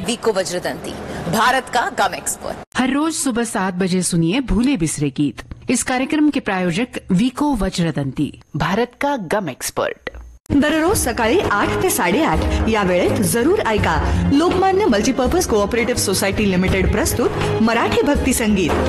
वीको वज्रदंती, भारत का गम एक्सपर्ट। हर रोज सुबह 7 बजे सुनिए भूले बिसरे गीत। इस कार्यक्रम के प्रायोजक वीको वज्रदंती, भारत का गम एक्सपर्ट। दररोज सकाळी 8 ते 8:30 या वेळेत जरूर ऐका Lokmanya multipurpose cooperative society limited प्रस्तुत मराठी भक्ती संगीत।